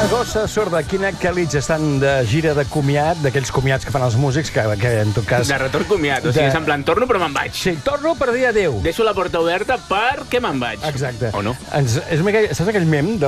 Gossa Sorda, Quina Calitja estan de gira de comiat, d'aquells comiats que fan els músics, que en tot cas... De retorn comiat, o sigui, és en plan, torno però me'n vaig. Sí, torno per dir adéu. Deixo la porta oberta perquè me'n vaig. Exacte. O no. És una mica, saps aquell mem